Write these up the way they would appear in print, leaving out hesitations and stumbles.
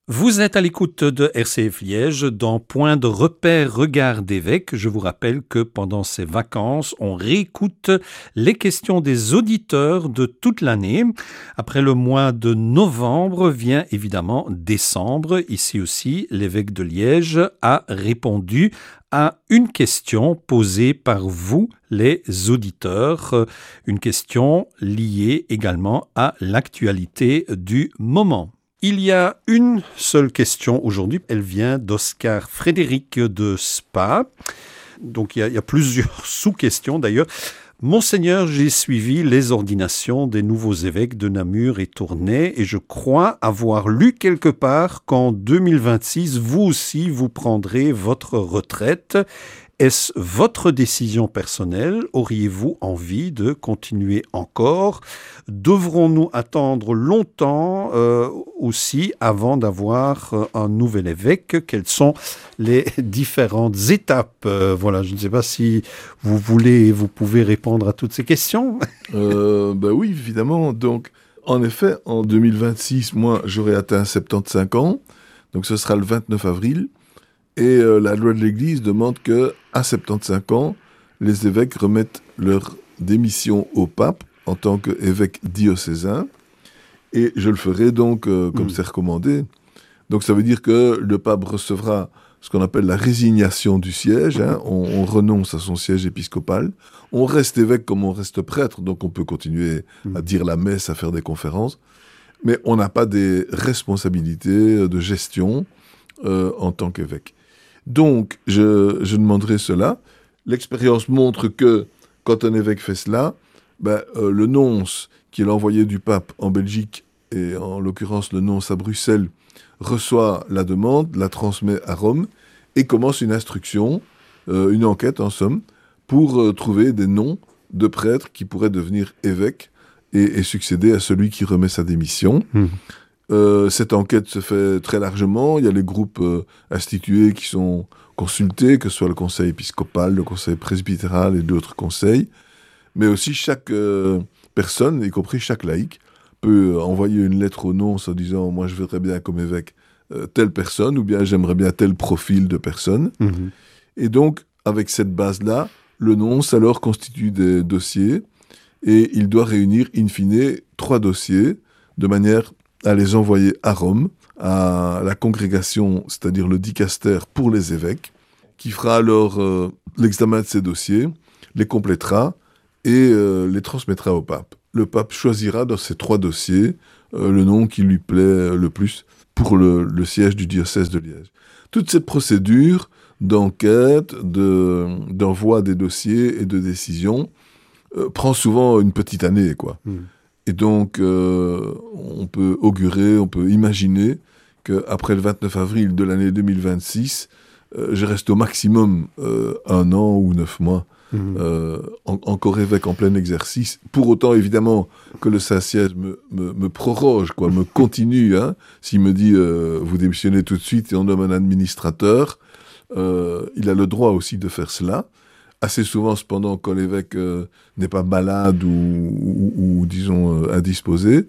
Vous êtes à l'écoute de RCF Liège dans Point de repère Regard d'évêque. Je vous rappelle que pendant ces vacances, on réécoute les questions des auditeurs de toute l'année. Après le mois de novembre vient évidemment décembre. Ici aussi, l'évêque de Liège a répondu à une question posée par vous, les auditeurs. Une question liée également à l'actualité du moment. Il y a une seule question aujourd'hui, elle vient d'Oscar Frédéric de Spa. Donc il y a plusieurs sous-questions d'ailleurs. Monseigneur, j'ai suivi les ordinations des nouveaux évêques de Namur et Tournai et je crois avoir lu quelque part qu'en 2026, vous aussi, vous prendrez votre retraite. Est-ce votre décision personnelle? Auriez-vous envie de continuer encore? Devrons-nous attendre longtemps aussi avant d'avoir un nouvel évêque? Quelles sont les différentes étapes? Voilà, je ne sais pas si vous pouvez répondre à toutes ces questions. Oui, évidemment. Donc, en effet, en 2026, moi, j'aurai atteint 75 ans. Donc, ce sera le 29 avril. Et la loi de l'Église demande qu'à 75 ans, les évêques remettent leur démission au pape en tant qu'évêque diocésain. Et je le ferai donc comme c'est recommandé. Donc ça veut dire que le pape recevra ce qu'on appelle la résignation du siège. On renonce à son siège épiscopal. On reste évêque comme on reste prêtre, donc on peut continuer à dire la messe, à faire des conférences. Mais on n'a pas des responsabilités de gestion en tant qu'évêque. Donc, je demanderai cela. L'expérience montre que, quand un évêque fait cela, le nonce, qui est l'envoyé du pape en Belgique, et en l'occurrence le nonce à Bruxelles, reçoit la demande, la transmet à Rome, et commence une instruction, une enquête en somme, pour trouver des noms de prêtres qui pourraient devenir évêques et succéder à celui qui remet sa démission. Cette enquête se fait très largement. Il y a les groupes institués qui sont consultés, que ce soit le conseil épiscopal, le conseil presbytéral et d'autres conseils. Mais aussi chaque personne, y compris chaque laïc, peut envoyer une lettre au nonce en disant « Moi, je voudrais bien comme évêque telle personne » ou bien « J'aimerais bien tel profil de personne ». Et donc, avec cette base-là, le nonce alors constitue des dossiers et il doit réunir in fine 3 dossiers de manière à les envoyer à Rome, à la congrégation, c'est-à-dire le dicaster pour les évêques, qui fera alors l'examen de ces dossiers, les complétera et les transmettra au pape. Le pape choisira dans ces 3 dossiers le nom qui lui plaît le plus pour le siège du diocèse de Liège. Toute cette procédure d'enquête, d'envoi des dossiers et de décision prend souvent une petite année, quoi. Et donc, on peut augurer, on peut imaginer qu'après le 29 avril de l'année 2026, je reste au maximum 1 an ou 9 mois encore évêque en plein exercice. Pour autant, évidemment, que le Saint-Siège me proroge, quoi, me continue. S'il me dit vous démissionnez tout de suite et on nomme un administrateur, il a le droit aussi de faire cela. Assez souvent, cependant, quand l'évêque n'est pas malade ou disons, indisposé,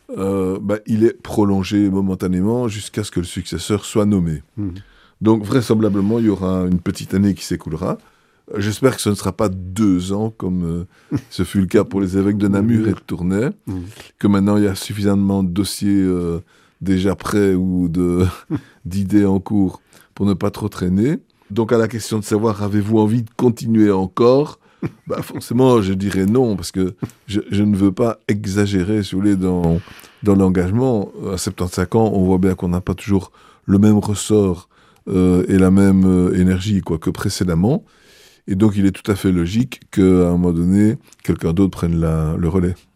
il est prolongé momentanément jusqu'à ce que le successeur soit nommé. Donc, vraisemblablement, il y aura une petite année qui s'écoulera. J'espère que ce ne sera pas 2 ans, comme ce fut le cas pour les évêques de Namur et de Tournai, que maintenant, il y a suffisamment de dossiers déjà prêts ou d'idées en cours pour ne pas trop traîner. Donc, à la question de savoir, avez-vous envie de continuer encore ? Forcément, je dirais non, parce que je ne veux pas exagérer, si vous voulez, dans l'engagement. À 75 ans, on voit bien qu'on n'a pas toujours le même ressort et la même énergie que précédemment. Et donc, il est tout à fait logique qu'à un moment donné, quelqu'un d'autre prenne le relais.